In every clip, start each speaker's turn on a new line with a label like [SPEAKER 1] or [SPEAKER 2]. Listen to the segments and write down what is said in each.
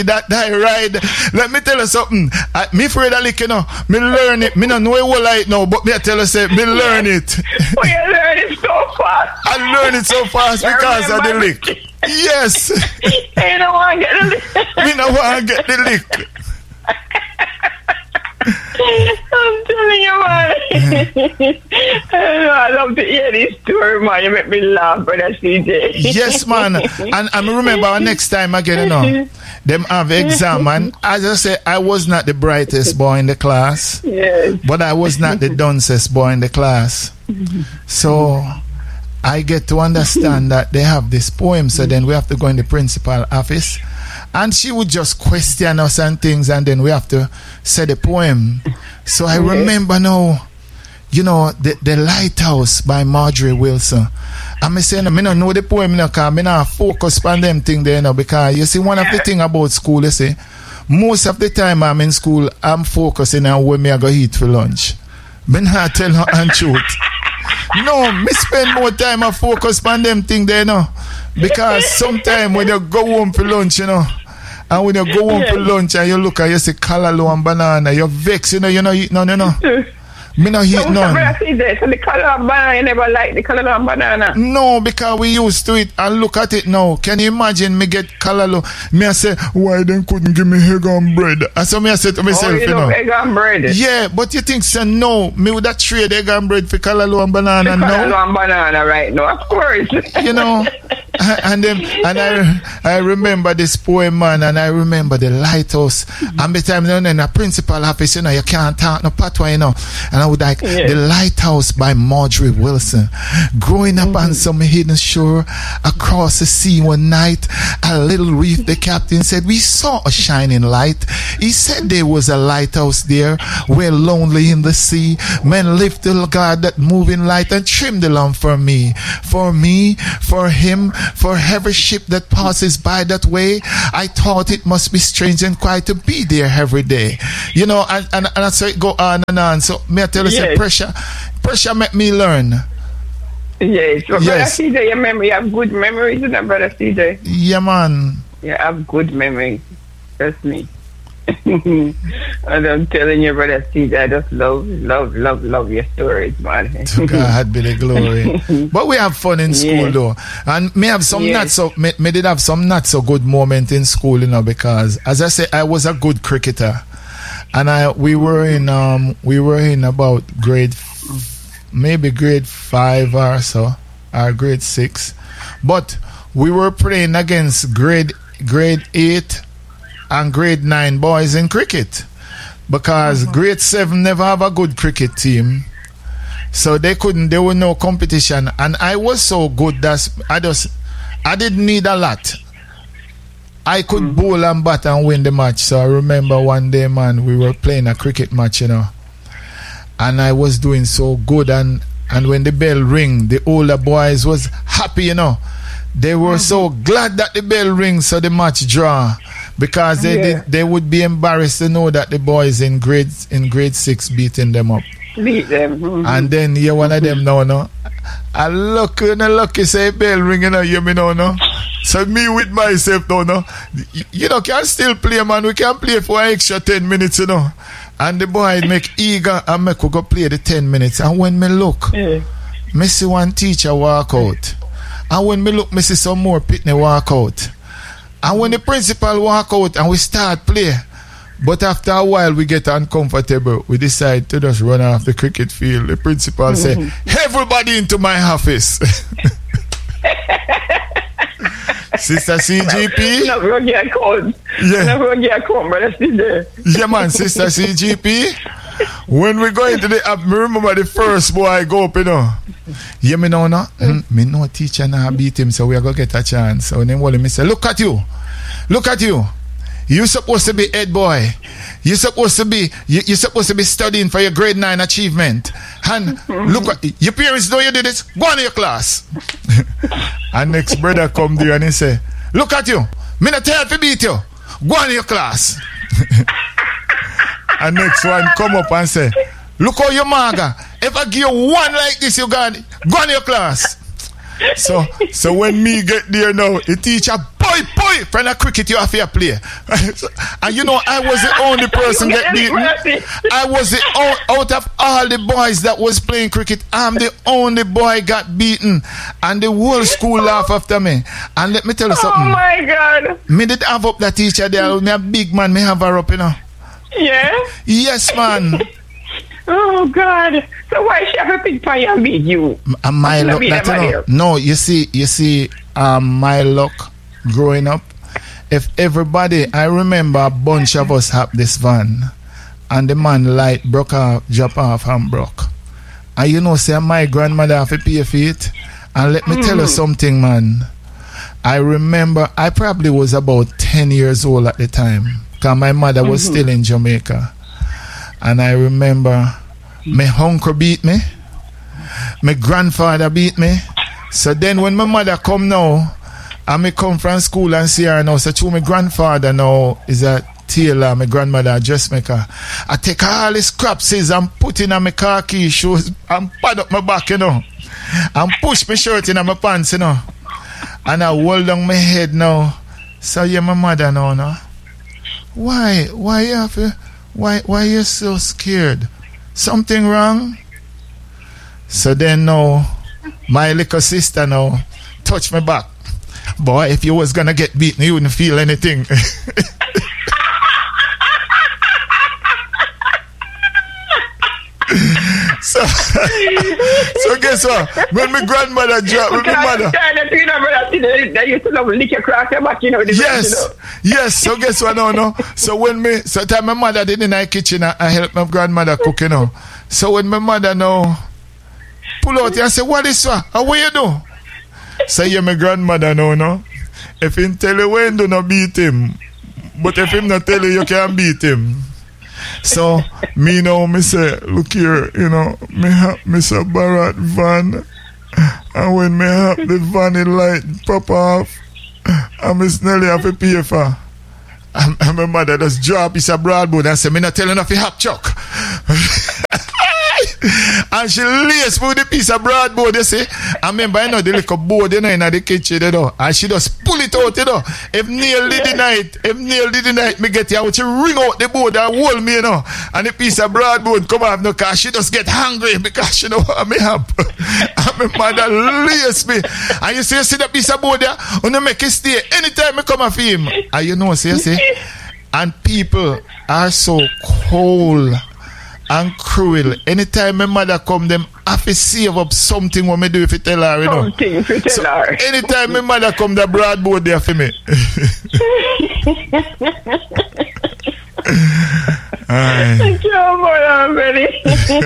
[SPEAKER 1] that ride. Let me tell you something. Me afraid of lick, you know. Me learn it. Me don't know it well like now, but me I tell you, say, me learn it.
[SPEAKER 2] Oh, you learn it so fast.
[SPEAKER 1] I learn it so fast because of the lick. Yes.
[SPEAKER 2] You don't want to get the lick.
[SPEAKER 1] Me don't want to get the lick.
[SPEAKER 2] I'm telling you, man. I love to hear this story, man. You make me laugh, brother CJ.
[SPEAKER 1] Yes, man. And I remember next time again, you know, them have exam, and as I say, I was not the brightest boy in the class.
[SPEAKER 2] Yes.
[SPEAKER 1] But I was not the duncest boy in the class. So I get to understand that they have this poem, so then we have to go in the principal office. And she would just question us and things, and then we have to say the poem. So I remember now, you know, the Lighthouse by Marjorie Wilson. And me saying, I don't know the poem, because I don't focus on them thing there, you know, because you see, one of the thing about school, you see, most of the time I'm in school, I'm focusing on where me I go eat for lunch. Me not tell no untruth. No, me spend more time I focus on them thing there, you know, because sometimes when you go home for lunch, you know, and when you go home for lunch and you look and you see callaloo and banana, you're vexed, you know eat none, you know. Me not eat none.
[SPEAKER 2] So the color of banana, you never like the color of banana?
[SPEAKER 1] No, because we used to it and look at it now. Can you imagine me get callaloo? Me I say, why them couldn't give me egg and bread? And so me I say to myself,
[SPEAKER 2] you know, egg and bread?
[SPEAKER 1] Yeah, but you think, say, no, me would have trade egg and bread for callaloo and banana,
[SPEAKER 2] no? Callaloo and banana right now, of course.
[SPEAKER 1] You know, and I remember this poem, man, and I remember the Lighthouse. And by the time in the principal office, you know, you can't talk no patois, you know. And I would like the Lighthouse by Marjorie Wilson. Growing up on some hidden shore across the sea one night, a little reef, the captain said, we saw a shining light. He said there was a lighthouse there where lonely in the sea men lift the guard that moving light and trim the lamp for me, for him, for every ship that passes by that way. I thought it must be strange and quiet to be there every day. You know, and so it go on and on. So me I tell you, say, pressure make me learn.
[SPEAKER 2] Yes. Well, yes. Brother CJ, you have good memories, isn't it, Brother CJ?
[SPEAKER 1] Yeah, man.
[SPEAKER 2] You have good memories. Trust me. And I'm telling you, Brother CJ, I just love your stories, man.
[SPEAKER 1] To God be the glory. But we have fun in school, though. And me have some not so, me did have some not so good moment in school, you know, because, as I say, I was a good cricketer. And we were in about maybe grade 5 or so, or grade 6. But we were playing against grade 8 and grade 9 boys in cricket, because grade 7 never have a good cricket team, so there were no competition, and I was so good that I didn't need a lot. I could bowl and bat and win the match. So I remember one day, man, we were playing a cricket match, you know, and I was doing so good, and when the bell ring, the older boys was happy, you know. They were so glad that the bell rings, so the match draw, because they would be embarrassed to know that the boys in grade 6 beating them up.
[SPEAKER 2] Beat them.
[SPEAKER 1] And then you one of them now, no. I look, you say bell ring, you know, you me know, no. So me with myself, no. You know, can still play, man. We can play for an extra 10 minutes, you know. And the boy make eager and make we go play the 10 minutes. And when me look, me see one teacher walk out. And when me look, me see some more pitney walk out. And when the principal walk out and we start play, but after a while we get uncomfortable, we decide to just run off the cricket field. The principal say, everybody into my office. Sister CGP?
[SPEAKER 2] No, we're going to get cold.
[SPEAKER 1] Yeah.
[SPEAKER 2] No, we're going to get cold, brother CJ.
[SPEAKER 1] Yeah, man, Sister CGP. When we go into the app, me remember the first boy I go up, you know. Yeah, me know, no? Me know teacher now beat him, so we are going to get a chance. So then me say, look at you. You supposed to be head boy. You supposed to be studying for your grade 9 achievement. And look at your parents know you did this. Go on to your class. And next brother come there and he say, look at you. Me not tell you to beat you. Go on to your class. And next one come up and say, look how you maga. If I give you one like this, you go on to your class. So when me get there now, the teacher boy, friend of cricket, you have to play. And you know, I was the only person get beaten. I was out of all the boys that was playing cricket, I'm the only boy got beaten. And the whole school laugh after me. And let me tell you something.
[SPEAKER 2] Oh my God.
[SPEAKER 1] Me did have up that teacher there. Me a big man, me have her up, you know.
[SPEAKER 2] Yeah?
[SPEAKER 1] Yes, man.
[SPEAKER 2] Oh God! So why she have a big pie and beat you?
[SPEAKER 1] My luck, that, you know, no, you see, my luck growing up. If everybody, I remember a bunch of us have this van, and the man light broke off, drop off and broke. And you know, say my grandmother have to pay for it. And let me tell you something, man. I remember I probably was about 10 years old at the time, because my mother was still in Jamaica. And I remember my uncle beat me, my grandfather beat me. So then when my mother come now, and me come from school and see her now, so to my grandfather now is a tailor, my grandmother a dressmaker. I take all the scraps and put in my khaki shoes and pad up my back, you know, and push my shirt in my pants, you know, and I hold down my head now. So yeah, my mother now, no? Why you have to... Why you so scared? Something wrong? So then now, my little sister now touch my back. Boy, if you was gonna get beaten, you wouldn't feel anything. So guess what? When my grandmother dropped, when my mother... Yes, so guess what now, no? So when me, so time my mother did in the kitchen, I help my grandmother cook, you know. So when my mother now pull out and say, what is that? How you do? So yeah, my grandmother now, no? If him tell you when, do not beat him. But if him not tell you can't beat him. So me now, me say, look here, you know, me have Mr. Barrett van, and when me have the van it light pop off, and Miss Nelly have to pay for. And my mother just drop piece of broadboard and say, me not telling her if you have chuck. And she lace for the piece of broadboard, you see. I remember, you know, the little board, you know, in the kitchen, you know, and she just pull it out, you know. If Neil did the night, me get here, she ring out the board and hold me, you know, and the piece of broadboard come off, no, cause she just get hungry because she know what me have. And my mother lace me. And you see that piece of board there, when you make it stay, anytime I come off him, and you know, see, and people are so cold and cruel. Anytime my mother come, them have to save up something what me do if you tell her, you know.
[SPEAKER 2] Something if you tell her.
[SPEAKER 1] Anytime my mother come, the broadboard there for me.
[SPEAKER 2] Thank you, I'm ready.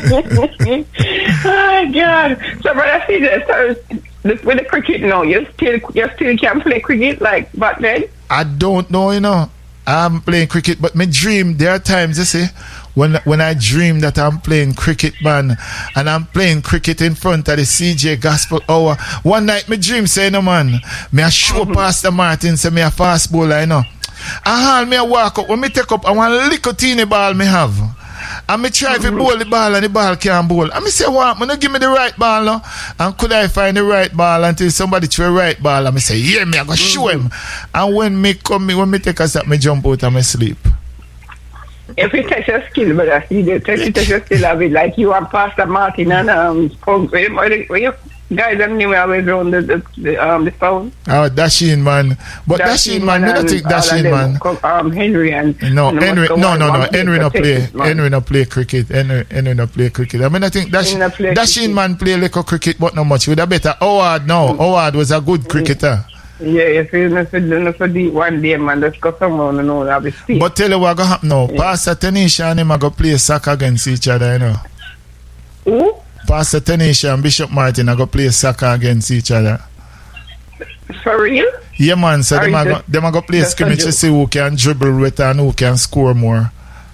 [SPEAKER 2] Oh God. So but I see that with the cricket now, you still can play cricket like back then?
[SPEAKER 1] I don't know, you know. I'm playing cricket, but me dream, there are times, you see, when I dream that I'm playing cricket, man, and I'm playing cricket in front of the CJ Gospel Hour. One night, me dream, say, no, man, me a show Pastor Martin, say, me a fast bowler, you know. And me a walk up, when me take up, I want a little teeny ball me have. And me try to bowl the ball and the ball can't bowl. And me say, what? Man, give me the right ball, no? And could I find the right ball until somebody throw the right ball? And me say, yeah, me, I go show him. And when me take a step, me jump out and me sleep.
[SPEAKER 2] If you touch your skill, but I see the touch your skill of it, like you and Pastor Martin and Punk, you guys them knew I was on the phone.
[SPEAKER 1] Oh, Dasheen, man. But Dasheen, man, I don't think Dasheen, man.
[SPEAKER 2] Henry and
[SPEAKER 1] Henry no play. Henry no play cricket. Henry no play cricket. I mean, I think Dasheen, man, play little cricket, but not much. With a better Howard now. Howard was a good cricketer.
[SPEAKER 2] Yeah, if you not for the one day, man, just go someone and know that we see.
[SPEAKER 1] But tell you what go happen now. Yeah. Pastor Tanisha and him are go play soccer against each other, you know.
[SPEAKER 2] Who?
[SPEAKER 1] Pastor Tanisha and Bishop Martin are go play soccer against each other.
[SPEAKER 2] For real?
[SPEAKER 1] Yeah, man. So them are go play scrimmage to see who can dribble with and who can score more.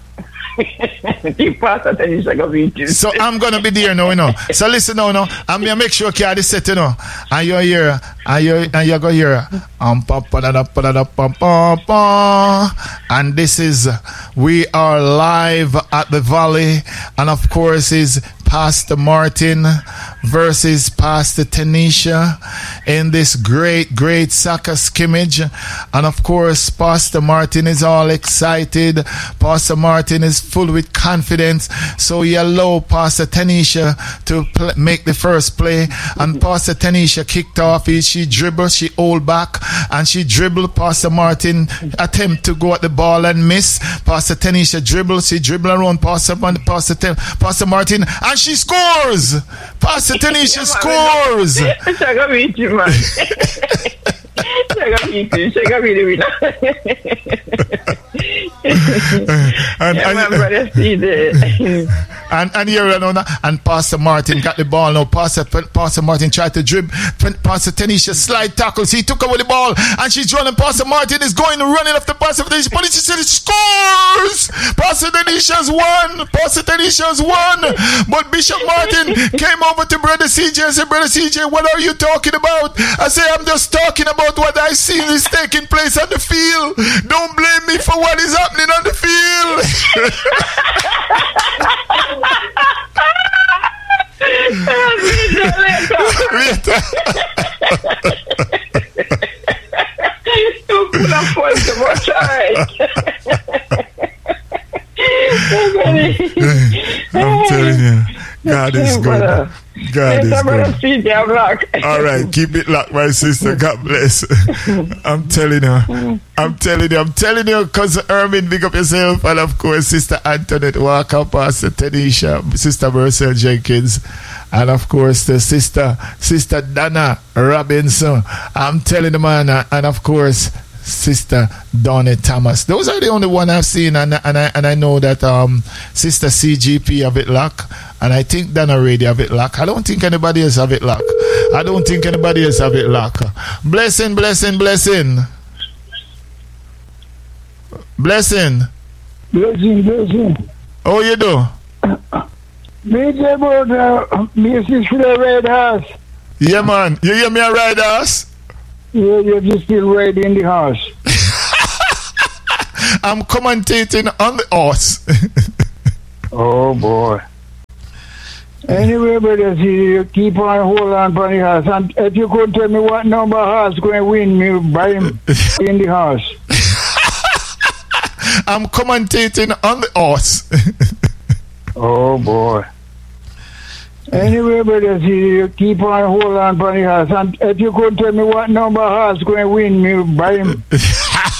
[SPEAKER 1] So I'm gonna be there now, you know. So listen now, I'm gonna make sure you set, you know. And you're here, and you go here. And this is we are live at the Valley, and of course is Pastor Martin versus Pastor Tanisha in this great soccer scrimmage. And of course, Pastor Martin is all excited. Pastor Martin is full with confidence. So he allowed Pastor Tanisha to make the first play. And Pastor Tanisha kicked off. She dribbled, she hold back, and she dribbled. Pastor Martin attempt to go at the ball and miss. Pastor Tanisha dribbles, she dribble around Pastor Martin, and she scores. Pastor Tanisha scores. And here and Pastor Martin got the ball now. Pastor Martin tried to dribble. Pastor Tanisha slide tackles. He took over the ball and she's running. Pastor Martin is running off the Pastor Tanisha. But she said scores. Pastor Tanisha's won. Pastor Tanisha's won. But Bishop Martin came over to Brother CJ and said, Brother CJ, what are you talking about? I say, I'm just talking about what I see is taking place on the field. Don't blame me for what is happening on the field. I'm telling you, God is good. God is good. All right, keep it locked, my sister. God bless. I'm telling you, Cousin Ermin, big up yourself, and of course, Sister Antoinette Walker, Pastor Tanisha, Sister Marcel Jenkins, and of course, the Sister Dana Robinson. I'm telling you, man, and of course, Sister Donnie Thomas. Those are the only one I've seen, and I know that Sister CGP have it locked, and I think Dana Radio have it locked. I don't think anybody else have it locked. Blessing. How you do?
[SPEAKER 3] Me about me for the red horse.
[SPEAKER 1] Yeah, man. You hear me a red horse?
[SPEAKER 3] Yeah, you're just still riding in the horse.
[SPEAKER 1] I'm commentating on the horse.
[SPEAKER 3] Oh boy. Anyway, brothers, you keep on hold on for the horse. And if you could tell me what number horse going to win, me buy him in the horse.
[SPEAKER 1] I'm commentating on the horse.
[SPEAKER 3] Oh boy. Anyway, brothers, you keep on hold on for the horse. And if you could tell me what number horse going to win, me buy him